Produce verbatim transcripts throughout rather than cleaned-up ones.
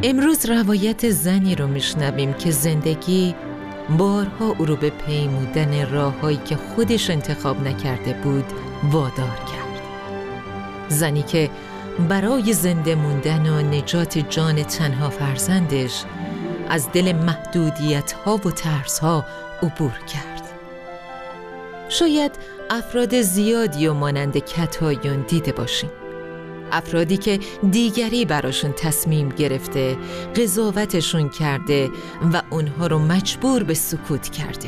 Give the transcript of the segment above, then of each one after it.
امروز روایت زنی رو میشنویم که زندگی بارها او رو به پیمودن راه‌هایی که خودش انتخاب نکرده بود وادار کرد. زنی که برای زنده موندن و نجات جان تنها فرزندش از دل محدودیت‌ها و ترس‌ها عبور کرد. شاید افراد زیادی و مانند کتایون دیده باشیم. افرادی که دیگری براشون تصمیم گرفته، قضاوتشون کرده و اونها رو مجبور به سکوت کرده.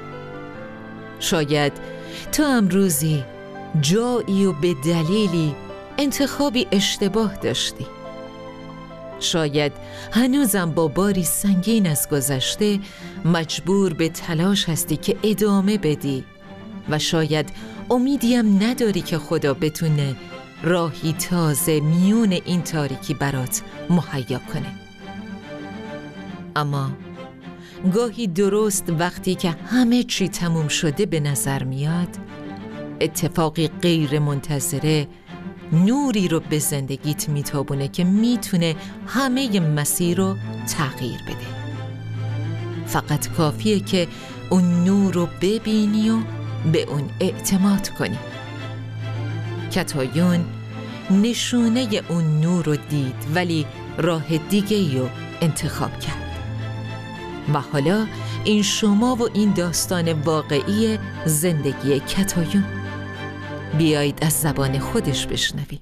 شاید تو امروزی جایی و به دلیلی انتخابی اشتباه داشتی. شاید هنوزم با باری سنگین از گذشته مجبور به تلاش هستی که ادامه بدی و شاید امیدیم نداری که خدا بتونه راهی تازه میون این تاریکی برات مهیا کنه. اما گاهی درست وقتی که همه چی تموم شده به نظر میاد، اتفاقی غیر منتظره نوری رو به زندگیت میتابونه که میتونه همه مسیر رو تغییر بده. فقط کافیه که اون نور رو ببینی و به اون اعتماد کنی. کتایون نشونه اون نور رو دید ولی راه دیگه‌ای رو انتخاب کرد. و حالا این شما و این داستان واقعی زندگی کتایون. بیایید از زبان خودش بشنویم.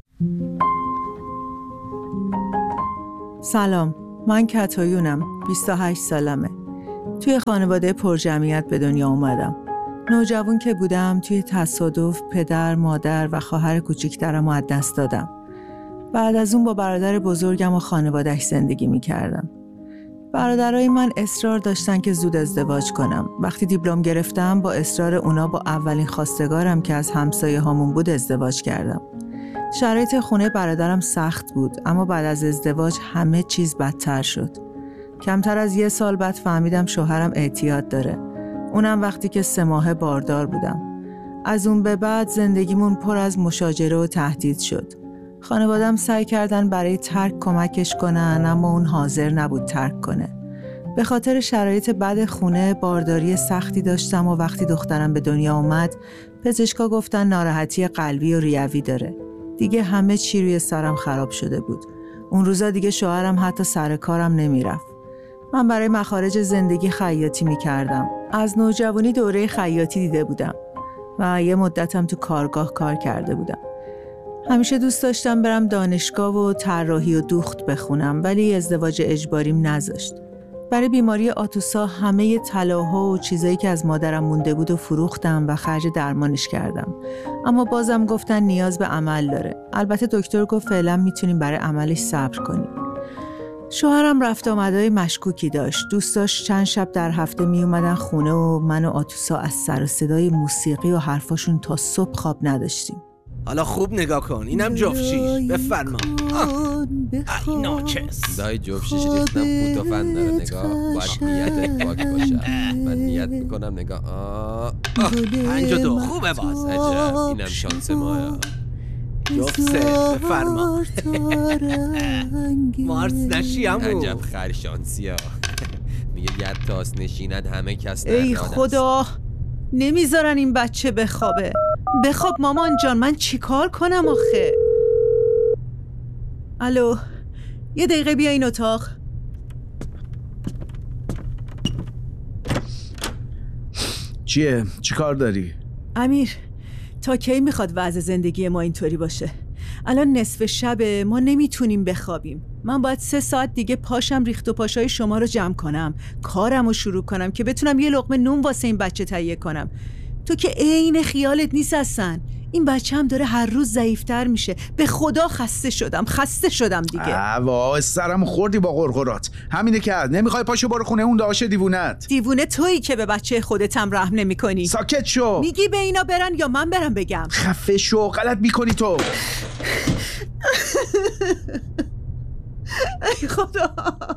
سلام، من کتایونم، بیست و هشت سالمه. توی خانواده پرجمعیت به دنیا اومدم. نوجوان که بودم توی تصادف پدر، مادر و خواهر کوچیکترم رو از دست دادم. بعد از اون با برادر بزرگم و خانواده‌اش زندگی می‌کردم. برادرای من اصرار داشتن که زود ازدواج کنم. وقتی دیپلم گرفتم با اصرار اونا با اولین خواستگارم که از همسایه هامون بود ازدواج کردم. شرایط خونه برادرم سخت بود، اما بعد از ازدواج همه چیز بدتر شد. کمتر از یه سال بعد فهمیدم شوهرم اعتیاد داره. اونم وقتی که سه ماه باردار بودم. از اون به بعد زندگیمون پر از مشاجره و تهدید شد. خانواده‌ام سعی کردن برای ترک کمکش کنن، اما اون حاضر نبود ترک کنه. به خاطر شرایط بد خونه بارداری سختی داشتم و وقتی دخترم به دنیا اومد پزشکا گفتن ناراحتی قلبی و ریوی داره. دیگه همه چی روی سرم خراب شده بود. اون روزا دیگه شوهرم حتی سر کارم نمیرفت. من برای مخارج زندگی خیاطی میکردم. از نوجوانی دوره خیاطی دیده بودم و یه مدتم تو کارگاه کار کرده بودم. همیشه دوست داشتم برم دانشگاه و طراحی و دوخت بخونم، ولی ازدواج اجباریم نذاشت. برای بیماری آتوسا همه طلاها و چیزایی که از مادرم مونده بود و فروختم و خرج درمانش کردم. اما بازم گفتن نیاز به عمل داره. البته دکتر گفت فعلا میتونیم برای عملش صبر کنیم. شوهرم رفت آمدهای مشکوکی داشت. دوست داشت چند شب در هفته می اومدن خونه و من و آتوسا از سر و صدای موسیقی و حرفاشون تا صبح خواب نداشتیم. حالا خوب نگاه کن، اینم جفشیش، بفرما. ای ناچس دای جفشیش ریختم پوتوفن داره. نگاه باید نیت پاک باشه. من نیت میکنم نگاه. آه پنج و دو خوبه باز. عجب اینم شانس ماه. جفت سه بفرما. مارس نشی همون. عجب خر شانسی ها. میگه ید تاس نشیند همه کس ای خدا، نمیذارن این بچه بخوابه. بخواب مامان جان، من چی کار کنم آخه؟ الو، یه دقیقه بیا این اتاق. چیه؟ چی کار داری؟ امیر، تا کی میخواد وضع زندگی ما اینطوری باشه؟ الان نصف شبه، ما نمیتونیم بخوابیم. من باید سه ساعت دیگه پاشم ریخت و پاشای شما رو جمع کنم، کارم رو شروع کنم که بتونم یه لقمه نون واسه این بچه تهیه کنم. تو که عین خیالت نیست اصلا. این بچه هم داره هر روز ضعیفتر میشه. به خدا خسته شدم، خسته شدم دیگه. وای سرم خوردی با قرقرات. همینه که نمیخوای پاشو برو خونه اون داشه دیوونت. دیوونه تویی که به بچه خودت هم رحم نمیکنی. ساکت شو. میگی به اینا برن یا من برم بگم؟ خفه شو، غلط میکنی تو. ای خدا.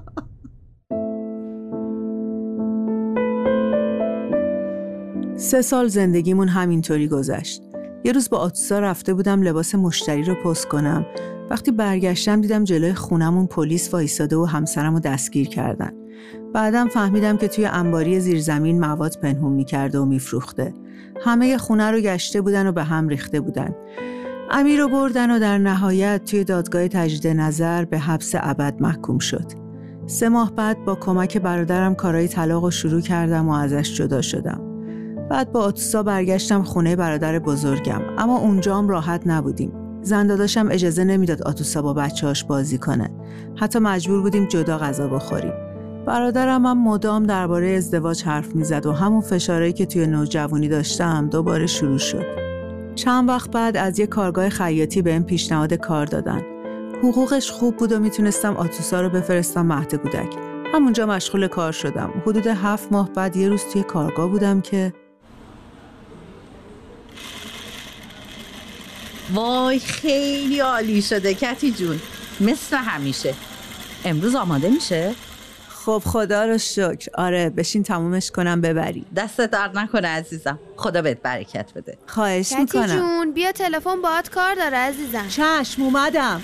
سه سال زندگیمون همینطوری گذشت. یه روز با آتوسا رفته بودم لباس مشتری رو پست کنم. وقتی برگشتم دیدم جلوی خونمون پلیس وایساده و همسرمو دستگیر کردن. بعدم فهمیدم که توی انباری زیرزمین مواد پنهون می‌کرده و می‌فروخته. همه خونه رو گشته بودن و به هم ریخته بودن. امیر رو بردن و در نهایت توی دادگاه تجدید نظر به حبس ابد محکوم شد. سه ماه بعد با کمک برادرم کارهای طلاق رو شروع کردم و ازش جدا شدم. بعد با آتوسا برگشتم خونه برادر بزرگم، اما اونجام راحت نبودیم. زنداداشم اجازه نمیداد آتوسا با بچه‌هاش بازی کنه. حتی مجبور بودیم جدا غذا بخوریم. برادرم هم مدام درباره ازدواج حرف میزد و همون فشارهایی که توی نوجوانی داشتم دوباره شروع شد. چند وقت بعد از یه کارگاه خیاطی بهم پیشنهاد کار دادن. حقوقش خوب بود و میتونستم آتوسا رو بفرستم مهد کودک. همونجا مشغول کار شدم. حدود هفت ماه بعد یه روز توی کارگاه بودم که وای خیلی عالی شده کتی جون، مثل همیشه. امروز آماده میشه؟ خب خدا رو شکر. آره بشین تمومش کنم ببری. دست درد نکنه عزیزم، خدا بهت برکت بده. خواهش کتی میکنم. کتی جون بیا تلفن باهات کار داره عزیزم. چشم اومدم.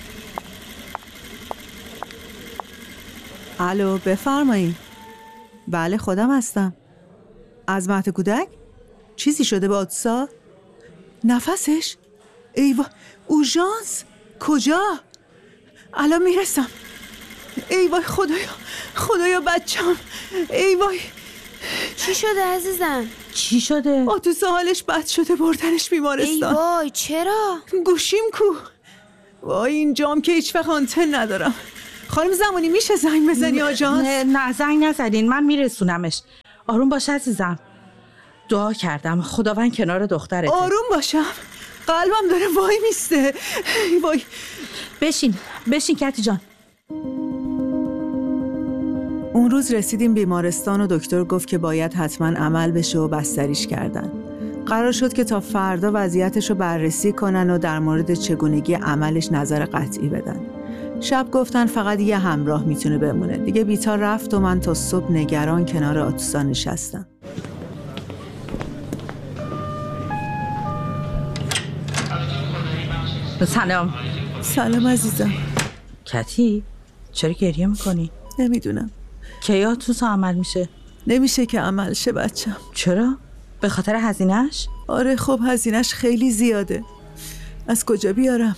الو بفرمایید. بله خودم هستم. از مهد کودک؟ چیزی شده با آتوسا؟ نفسش؟ ای وای اورژانس کجا؟ الان میرسم. ای وای خدایا خدایا بچم. ای وای چی شده عزیزم؟ چی شده؟ آتوسا حالش بد شده، بردنش ای بیمارستان. وای چرا؟ گوشیم کو؟ وای اینجام که هیچ وقت آنتن ندارم. خانم زمانی میشه زنگ بزنی آژانس؟ نه, نه زنگ نزدین، من میرسونمش. آروم باش عزیزم. دعا کردم خداوند کنار دخترته. آروم باشم، قلبم داره وای میسته. وای بشین بشین کتی جان. اون روز رسیدیم بیمارستان و دکتر گفت که باید حتما عمل بشه و بستریش کردن. قرار شد که تا فردا وضعیتش رو بررسی کنن و در مورد چگونگی عملش نظر قطعی بدن. شب گفتن فقط یه همراه میتونه بمونه. دیگه بیتا رفت و من تا صبح نگران کنار آتوسا نشستم. سلام. سلام عزیزم. کتی چرا گریه میکنی؟ نمیدونم. کی آتوسا عمل میشه؟ نمیشه که عمل شه بچم. چرا؟ به خاطر هزینه‌اش؟ آره خب هزینه‌اش خیلی زیاده. از کجا بیارم؟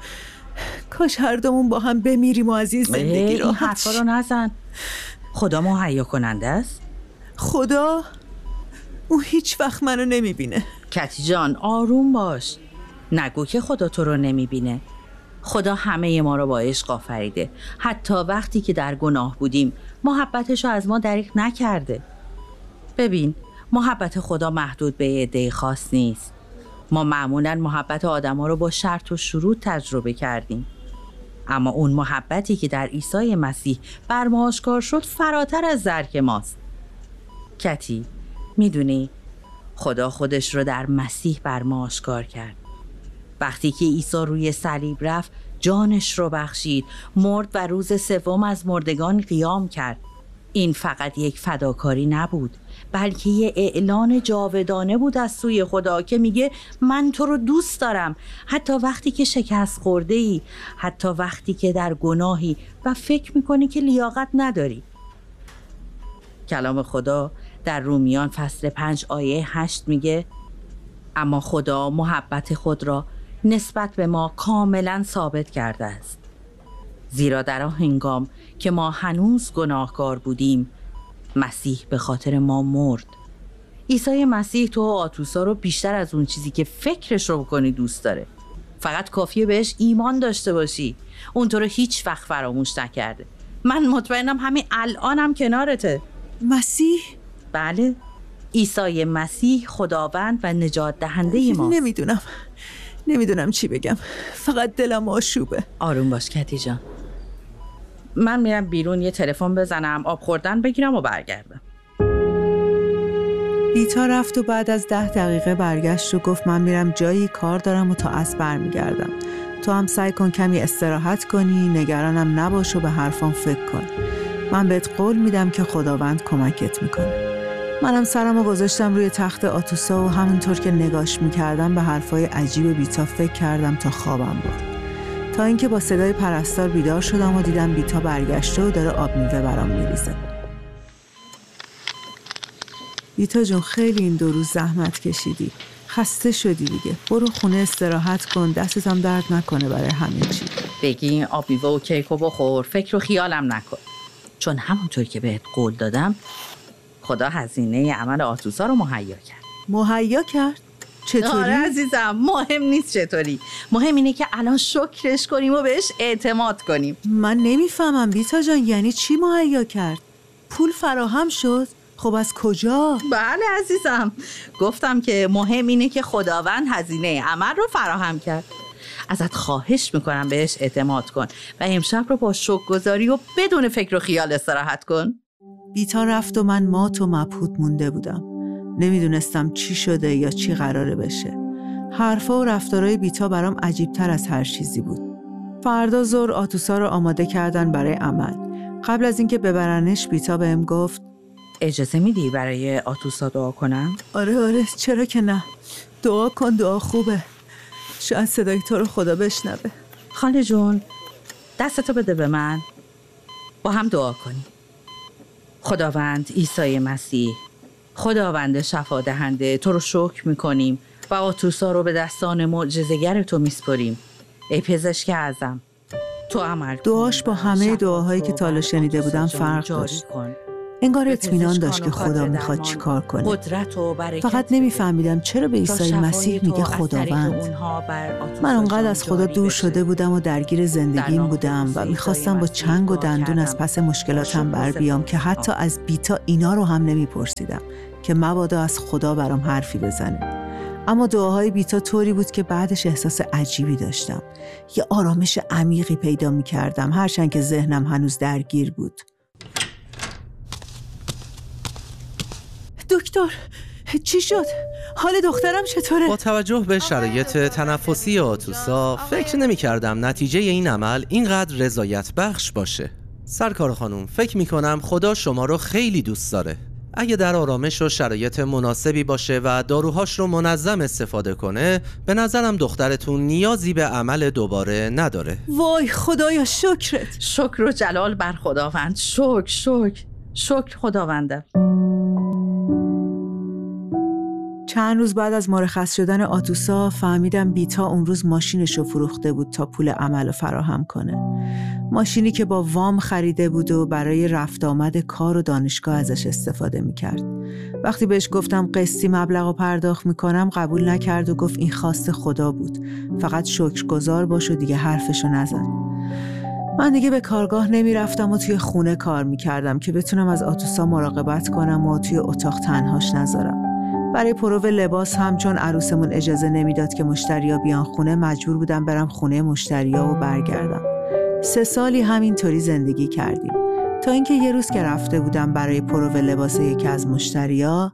کاش هر دومون با هم بمیریم و از این زندگی راحت. این حرفا رو نزن. خدا مهیا کننده است. خدا اون هیچ وقت منو نمیبینه. کتی جان آروم باش. نگو که خدا تو رو نمیبینه. خدا همه ما رو با عشق آفریده. حتی وقتی که در گناه بودیم محبتش رو از ما دریغ نکرده. ببین محبت خدا محدود به یه عده خاص نیست. ما معمولاً محبت آدم ها رو با شرط و شروط تجربه کردیم، اما اون محبتی که در عیسی مسیح بر ما آشکار شد فراتر از درک ماست. کتی میدونی خدا خودش رو در مسیح بر ما آشکار کرد. وقتی که عیسی روی صلیب رفت جانش رو بخشید، مرد و روز سوم از مردگان قیام کرد. این فقط یک فداکاری نبود، بلکه یه اعلان جاودانه بود از سوی خدا که میگه من تو رو دوست دارم، حتی وقتی که شکست خورده ای، حتی وقتی که در گناهی و فکر میکنی که لیاقت نداری. کلام خدا در رومیان فصل پنج آیه هشت میگه اما خدا محبت خود را نسبت به ما کاملا ثابت کرده است، زیرا در آن هنگام که ما هنوز گناهکار بودیم مسیح به خاطر ما مرد. عیسی مسیح تو و آتوسا رو بیشتر از اون چیزی که فکرش رو بکنی دوست داره. فقط کافیه بهش ایمان داشته باشی. اون تو رو هیچ وقت فراموش نکرده. من مطمئنم همین الانم کنارته. مسیح؟ بله، عیسی مسیح خداوند و نجات دهنده ماست. نمیدونم نمیدونم چی بگم، فقط دلم آشوبه. آروم باش کتی جان. من میرم بیرون یه تلفن بزنم، آب خوردن بگیرم و برگردم. بیتا رفت و بعد از ده دقیقه برگشت و گفت من میرم جایی کار دارم و تا عصر برمیگردم. تو هم سعی کن کمی استراحت کنی، نگرانم نباش و به حرفام فکر کن. من بهت قول میدم که خداوند کمکت میکنه. منم سرمو گذاشتم روی تخت آتوسا و همونطور که نگاش میکردم به حرفای عجیب بیتا فکر کردم تا خوابم برد. تا اینکه با صدای پرستار بیدار شدم و دیدم بیتا برگشته و داره آب میوه برام میریزه. بیتا جون خیلی این دو روز زحمت کشیدی، خسته شدی دیگه، برو خونه استراحت کن، دستت هم درد نکنه برای همه چی. بگی آب میوه و کیکو بخور، فکر و خیالم نکن، چون همونطور که بهت قول دادم خدا هزینه عمل آتوسا رو مهیا کرد. مهیا کرد؟ چطوری؟ آره عزیزم، مهم نیست چطوری، مهم اینه که الان شکرش کنیم و بهش اعتماد کنیم. من نمیفهمم بیتا جان، یعنی چی مهیا کرد؟ پول فراهم شد؟ خب از کجا؟ بله عزیزم، گفتم که مهم اینه که خداوند هزینه عمل رو فراهم کرد. ازت خواهش میکنم بهش اعتماد کن و امشب رو با شکرگزاری و بدون فکر و خیال استراحت کن. بیتا رفت و من مات و مبهوت مونده بودم. نمیدونستم چی شده یا چی قراره بشه. حرفا و رفتارهای بیتا برام عجیبتر از هر چیزی بود. فردا ظهر آتوسا رو آماده کردن برای عمل. قبل از اینکه ببرنش بیتا بهم گفت اجازه میدی برای آتوسا دعا کنم؟ آره آره چرا که نه، دعا کن، دعا خوبه، شاید صدای تو رو خدا بشنوه. خاله جون دستتو بده به من، با هم دعا کنیم. خداوند عیسی مسیح، خداوند شفا دهنده، تو رو شکر میکنیم و آتوسا رو به دستان معجزه‌گر تو میسپریم. ای پزشک اعظم، تو عمل کن. دعاش با همه دعاهایی که تا حالا شنیده بودم فرق داشت. انگار اطمینان داشت که خدا میخواد چی کار کنه. فقط نمیفهمیدم چرا به عیسی مسیح میگه خداوند. من اونقدر از خدا دور شده بودم و درگیر زندگیم بودم و میخواستم با چنگ و دندون از پس مشکلاتم بر بیام که حتی از بیتا اینا رو هم نمیپرسیدم که مبادا از خدا برام حرفی بزنه. اما دعاهای بیتا طوری بود که بعدش احساس عجیبی داشتم. یه آرامش عمیقی پیدا میکردم هرچند که ذهنم هنوز درگیر بود. دکتر چی شد؟ حال دخترم چطوره؟ با توجه به شرایط تنفسی آتوسا فکر نمی کردم نتیجه این عمل اینقدر رضایت بخش باشه. سرکار خانم، فکر می کنم خدا شما رو خیلی دوست داره. اگه در آرامش و شرایط مناسبی باشه و داروهاش رو منظم استفاده کنه، به نظرم دخترتون نیازی به عمل دوباره نداره. وای خدایا شکرت. شکر و جلال بر خداوند. شکر شکر شکر خداونده. چند روز بعد از مرخص شدن آتوسا فهمیدم بیتا اون روز ماشینشو فروخته بود تا پول عمل فراهم کنه. ماشینی که با وام خریده بود و برای رفت آمد کار و دانشگاه ازش استفاده میکرد. وقتی بهش گفتم قسطی مبلغو پرداخت میکنم قبول نکرد و گفت این خواست خدا بود، فقط شکرگزار باش و دیگه حرفشو نزن. من دیگه به کارگاه نمیرفتم و توی خونه کار میکردم که بتونم از آتوسا مراقبت کنم و توی اتاق تنهاش نذارم. برای پرو لباس هم چون عروسمون اجازه نمیداد که مشتریا بیان خونه، مجبور بودم برم خونه مشتریا و برگردم. سه سالی همینطوری زندگی کردیم تا اینکه یه روز که رفته بودم برای پرو لباس یکی از مشتریا.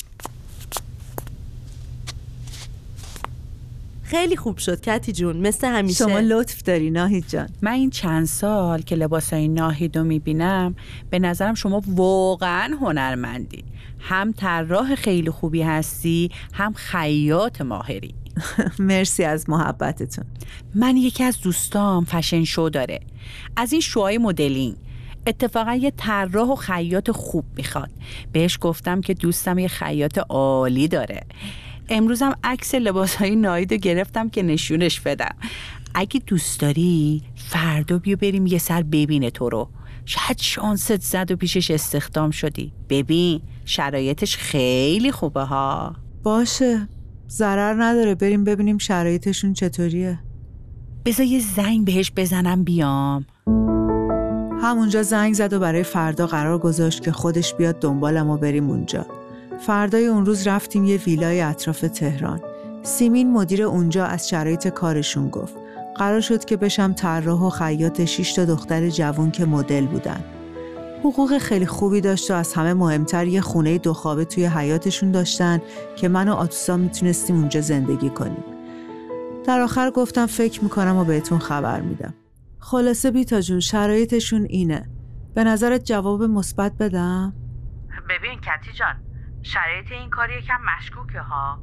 خیلی خوب شد کتی جون، مثل همیشه. شما لطف داری ناهید جان. من این چند سال که لباسای ناهید رو میبینم به نظرم شما واقعا هنرمندی. هم طراح خیلی خوبی هستی، هم خیاط ماهری. مرسی از محبتتون. من یکی از دوستام فشن شو داره، از این شوهای مدلینگ. اتفاقا یه طراح و خیاط خوب میخواد. بهش گفتم که دوستم یه خیاط عالی داره. امروزم عکس لباسهای ناهید رو گرفتم که نشونش بدم. اگه دوست داری فردا بیا بریم یه سر ببینه تو رو. شاید شانست زد و پیشش استخدام شدی. ببین شرایطش خیلی خوبه ها. باشه، ضرر نداره، بریم ببینیم شرایطشون چطوریه. بذار یه زنگ بهش بزنم بیام. همونجا زنگ زد و برای فردا قرار گذاشت که خودش بیاد دنبالم و بریم اونجا. فردای اون روز رفتیم یه ویلای اطراف تهران. سیمین مدیر اونجا از شرایط کارشون گفت. قرار شد که بشم طراح و خیاط شش تا دختر جوون که مدل بودن. حقوق خیلی خوبی داشت و از همه مهمتر یه خونه دو خوابه توی حیاتشون داشتن که من و آتوسا میتونستیم اونجا زندگی کنیم. در آخر گفتم فکر میکنم و بهتون خبر میدم. خلاصه بیتا جون شرایطشون اینه. به نظرت جواب مثبت بدم؟ ببین کتی جان، شرایط این کار یکم مشکوکه ها.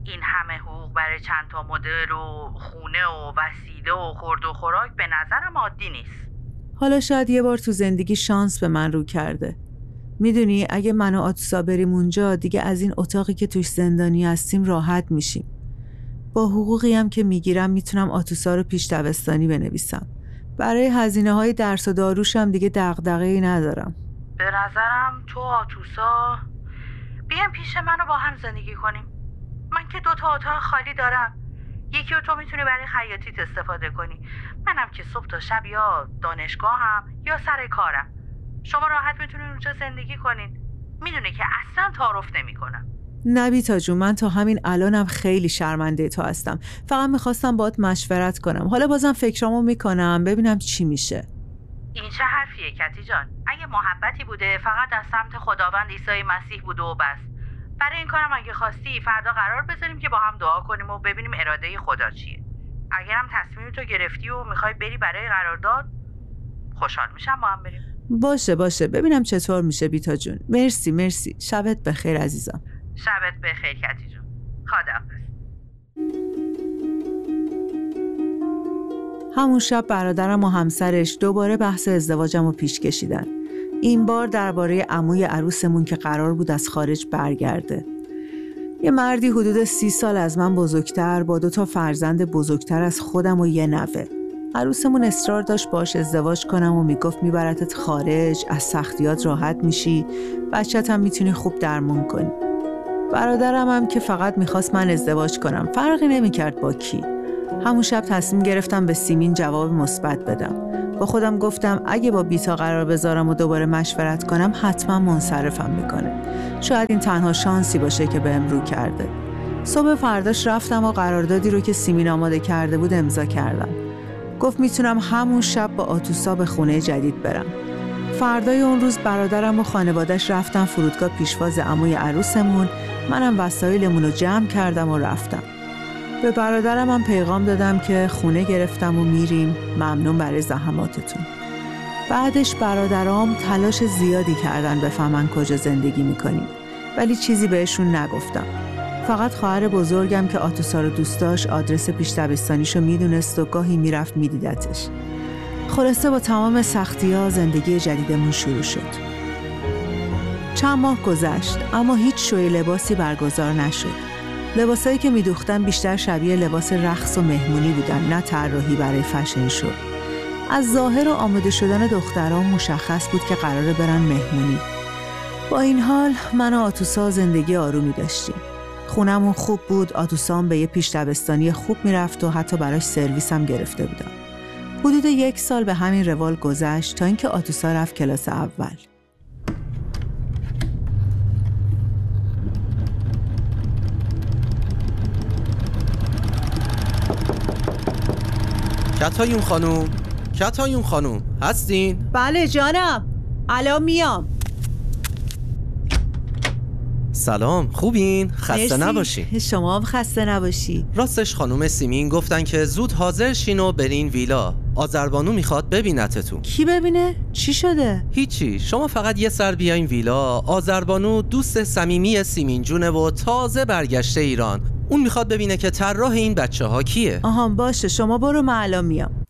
این همه حقوق برای چند تا مدل و خونه و وسیله و خورد و خوراک به نظرم عادی نیست. حالا شاید یه بار تو زندگی شانس به من رو کرده. میدونی اگه من و آتوسا بریم اونجا دیگه از این اتاقی که توش زندانی هستیم راحت میشیم. با حقوقی هم که میگیرم میتونم آتوسا رو پیش دبستانی بنویسم. برای هزینه های درس و داروش هم دیگه دغدغه‌ای ندارم. به نظرم تو آتوسا بیایم پیش منو با هم زندگی کنیم. من که دو تا اتاق خالی دارم. یکی رو تو میتونی برای خیاطیت استفاده کنی. منم که صبح تا شب یا دانشگاهم یا سر کارم. شما راحت میتونین اونجا زندگی کنین. میدونه که اصلا تعارف نمیکنم. نه بیتا جون، من تا همین الانم خیلی شرمنده تو هستم. فقط میخواستم باهات مشورت کنم. حالا بازم فکرامو میکنم ببینم چی میشه. این چه حرفیه کتی جان؟ اگه محبتی بوده فقط از سمت خداوند عیسی مسیح بوده و بس. برای این کارم اگه خواستی فردا قرار بذاریم که با هم دعا کنیم و ببینیم اراده خدا چیه. اگرم تصمیم تو گرفتی و میخوای بری برای قرارداد، خوشحال میشم با هم بریم. باشه باشه، ببینم چطور میشه بیتا جون. مرسی مرسی. شبت بخیر عزیزم. شبت بخیر کتی جون. خداحافظ. همون شب برادرم و همسرش دوباره بحث ازدواجم رو پیش کشیدن. این بار درباره عموی عروسمون که قرار بود از خارج برگرده. یه مردی حدود سی سال از من بزرگتر با دو تا فرزند بزرگتر از خودم و یه نوه. عروسمون اصرار داشت باش ازدواج کنم و میگفت میبرتت خارج، از سختیات راحت میشی، بچت هم میتونی خوب درمون کنی. برادرم هم که فقط میخواست من ازدواج کنم، فرقی نمیکرد با کی. همون شب تصمیم گرفتم به سیمین جواب مثبت بدم. با خودم گفتم اگه با بیتا قرار بذارم و دوباره مشورت کنم حتما منصرفم میکنه. شاید این تنها شانسی باشه که بهم رو کرده. صبح فرداش رفتم و قراردادی رو که سیمین آماده کرده بود امضا کردم. گفت میتونم همون شب با آتوسا به خونه جدید برم. فردای اون روز برادرم و خانواده‌اش رفتن فرودگاه پیشواز عموی عروسمون. منم وسایلمون رو جمع کردم و رفتم. به برادرم هم پیغام دادم که خونه گرفتم و میریم، ممنون برای زحماتتون. بعدش برادرام تلاش زیادی کردن بفهمن کجا زندگی میکنیم، ولی چیزی بهشون نگفتم. فقط خواهر بزرگم که آتوسا رو دوست داشت آدرس پیش دبستانیشو میدونست و گاهی میرفت میدیدتش. خلاصه با تمام سختی‌ها زندگی جدیدمون شروع شد. چند ماه گذشت اما هیچ شوی لباسی برگزار نشد. لباسایی که میدوختن بیشتر شبیه لباس رقص و مهمونی بودن، نه طراحی برای فشن شو. از ظاهر و آماده شدن دختران مشخص بود که قراره برن مهمونی. با این حال من و آتوسا زندگی آرومی داشتیم. خونمون خوب بود، آتوسا هم به یه پیش دبستانی خوب میرفت و حتی براش سرویس هم گرفته بودم. حدود یک سال به همین روال گذشت تا اینکه آتوسا رفت کلاس اول. کتایون خانوم، کتایون خانوم هستین؟ بله جانم، الان میام. سلام، خوبین؟ خسته نباشین. شما هم خسته نباشی. راستش خانوم سیمین گفتن که زود حاضر شین و برین ویلا. آذربانو میخواد ببینتتون. کی ببینه؟ چی شده؟ هیچی، شما فقط یه سر بیاین ویلا. آذربانو دوست صمیمی سیمین جونه و تازه برگشته ایران. اون میخواد ببینه که طراح این بچه ها کیه. آها باشه، شما برو، من الان میام.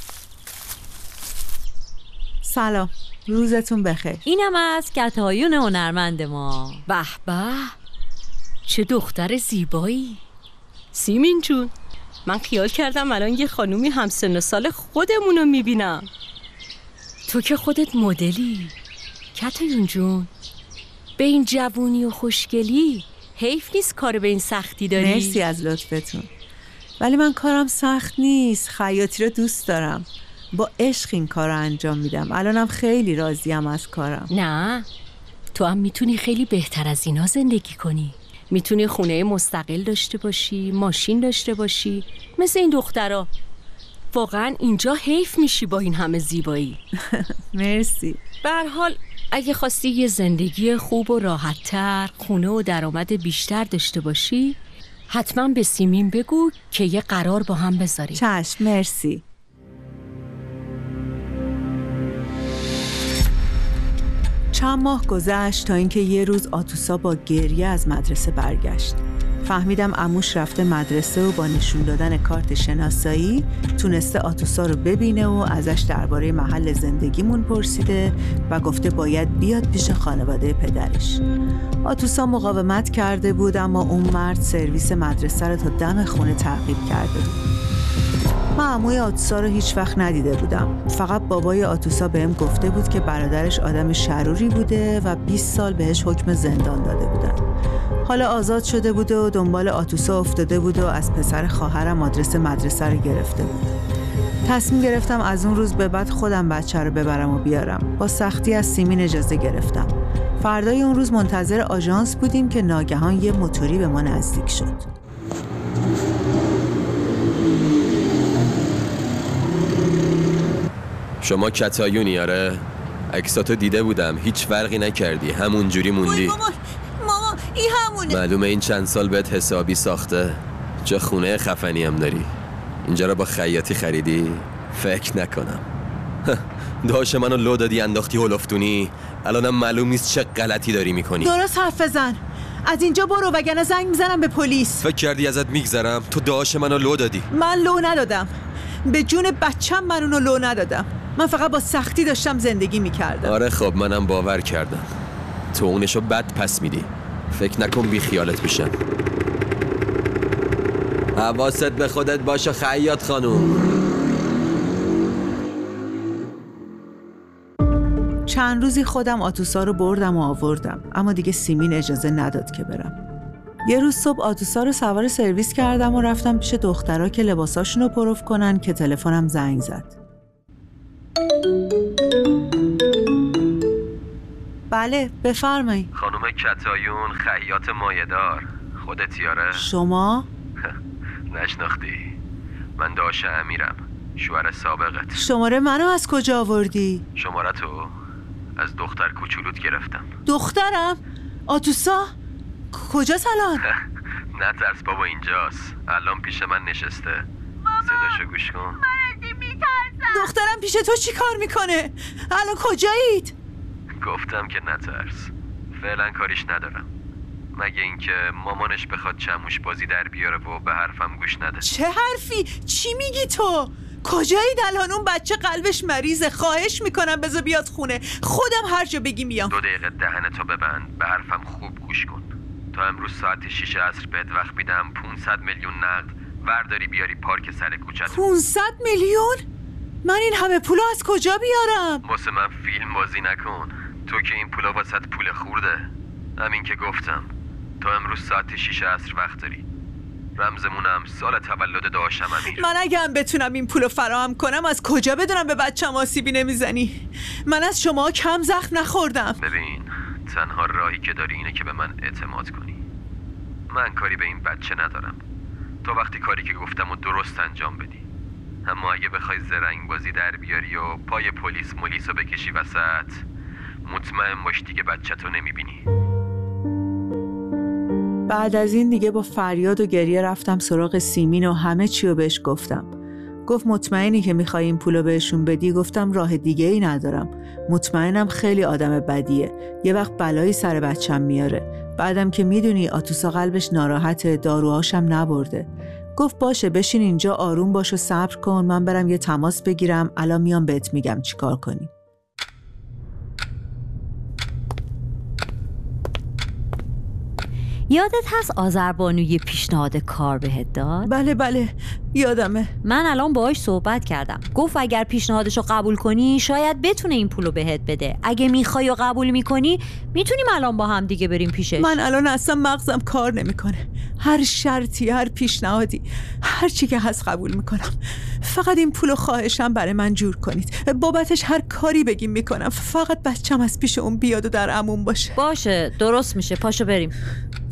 سلام، روزتون بخیر. اینم از کتایون هنرمند ما. به به، چه دختر زیبایی. سیمین جون، من خیال کردم الان یه خانومی همسن و سال خودمونو میبینم. تو که خودت مدلی. کتایون جون، به این جوونی و خوشگلی حیف نیست کار به این سختی داری. مرسی از لطفتون، ولی من کارم سخت نیست. خیاطی رو دوست دارم، با عشق این کار رو انجام میدم. الانم خیلی راضیم از کارم. نه، تو هم میتونی خیلی بهتر از اینا زندگی کنی. میتونی خونه مستقل داشته باشی، ماشین داشته باشی، مثل این دخترها. واقعا اینجا حیف میشی با این همه زیبایی. مرسی. به هر حال اگه خواستی یه زندگی خوب و راحت‌تر، خونه و درآمد بیشتر داشته باشی، حتما به سیمین بگو که یه قرار با هم بذاریم. چشم، مرسی. چند ماه گذشت تا اینکه یه روز آتوسا با گریه از مدرسه برگشت. فهمیدم عموش رفته مدرسه و با نشون دادن کارت شناسایی تونسته آتوسا رو ببینه و ازش درباره محل زندگیمون پرسیده و گفته باید بیاد پیش خانواده پدرش. آتوسا مقاومت کرده بود اما اون مرد سرویس مدرسه رو تا دم خونه تعقیب کرده بود. من عموی آتوسا رو هیچ وقت ندیده بودم. فقط بابای آتوسا بهم گفته بود که برادرش آدم شروری بوده و بیست سال بهش حکم زندان داده بودن. حالا آزاد شده بود و دنبال آتوسا افتاده بود و از پسر خواهرم آدرس مدرسه رو گرفته بود. تصمیم گرفتم از اون روز به بعد خودم بچه رو ببرم و بیارم. با سختی از سیمین اجازه گرفتم. فردای اون روز منتظر آژانس بودیم که ناگهان یه موتوری به ما نزدیک شد. شما کتایونی؟ آره، عکساتو دیده بودم، هیچ فرقی نکردی، همون جوری موندی. مامان مامان این همونه. معلومه این چند سال بهت حسابی ساخته. چه خونه خفنی هم داری. اینجا رو با خیاطی خریدی؟ فکر نکنم. داش منو لو دادی انداختی هلفتونی، الانم معلوم نیست چه غلطی داری میکنی. درست حرف بزن، از اینجا برو وگرنه زنگ میزنم به پلیس. فکر کردی ازت میگذرم؟ تو داش منو لو دادی. من لو ندادم، به جون بچم من اونو لو ندادم. من فقط با سختی داشتم زندگی میکردم. آره خب منم باور کردم. تو اونشو بد پس میدی. فکر نکن بی خیالت بشم. حواست به خودت باشه خیاط خانوم. چند روزی خودم آتوسا رو بردم و آوردم، اما دیگه سیمین اجازه نداد که برم. یه روز صبح آتوسا رو سوار سرویس کردم و رفتم پیش دخترها که لباساشون رو پروف کنن که تلفنم زنگ زد. بله بفرمایید. خانم کتایون خیاط مایه‌دار، خودتی؟ آره. شما؟ نشناختی؟ من داش امیرم، شوهر سابقت. شماره منو از کجا آوردی؟ شماره تو از دختر کوچولوت گرفتم. دخترم؟ آتوسا؟ کجاست الان؟ نه ترس بابا، اینجاست، الان پیش من نشسته. صداشو گوش کن. من ازی میترسم. دخترم پیش تو چی کار میکنه؟ الان کجایید؟ گفتم که نترس، فعلا کاریش ندارم، مگه اینکه مامانش بخواد چموش بازی در بیاره و به حرفم گوش نده. چه حرفی؟ چی میگی تو؟ کجایید الان؟ اون بچه قلبش مریضه، خواهش میکنم بذار بیاد خونه، خودم هر جا بگی میام. دو دقیقه دهنتو ببند، به حرفم خوب گوش کن. تا امروز ساعت شیش عصر بهت وقت میدم پونصد میلیون نقد ورداری بیاری پارک سر کوچت. پونصد میلیون؟ من این همه پولو از کجا بیارم؟ واسه من فیلم بازی نکن، تو که این پولا واسط پول خورده. همین که گفتم تا امروز ساعت شیش عصر وقت داری. رمزمونم سال تولد داشتم امیر. من اگه هم بتونم این پولو فراهم کنم از کجا بدونم به بچه‌م آسیبی نمیزنی؟ من از شما کم زخم نخوردم. ببین، تنها راهی که داری اینه که به من اعتماد کنی. من کاری به این بچه ندارم، تو وقتی کاری که گفتم و درست انجام بدی. اما اگه بخوای زرنگ بازی در بیاری و پای پلیس ملیسو بکشی وسط، مطمئن باش دیگه بچه تو نمیبینی. بعد از این دیگه با فریاد و گریه رفتم سراغ سیمین و همه چی رو بهش گفتم. گفت مطمئنی که میخوای این پولو بهشون بدی؟ گفتم راه دیگه ای ندارم، مطمئنم خیلی آدم بدیه، یه وقت بلایی سر بچم میاره. بعدم که میدونی آتوسا قلبش ناراحته، داروهاشم نبرده. گفت باشه بشین اینجا آروم باش و صبر کن، من برم یه تماس بگیرم، الان میام بهت میگم چی کار کنی. یادت هست آذربانو یه پیشنهاد کار بهت داد؟ بله بله یادمه. من الان باهاش صحبت کردم، گفت اگر پیشنهادشو قبول کنی شاید بتونه این پولو بهت بده. اگه میخوای و قبول میکنی میتونیم الان با هم دیگه بریم پیشش. من الان اصلا مغزم کار نمیکنه، هر شرطی هر پیشنهادی هر چی که هست قبول میکنم. فقط این پولو خواهشم برای من جور کنید، بابتش هر کاری بگیم میکنم، فقط بچم از پیش اون بیاد و در امون باشه. باشه درست میشه، پاشو بریم.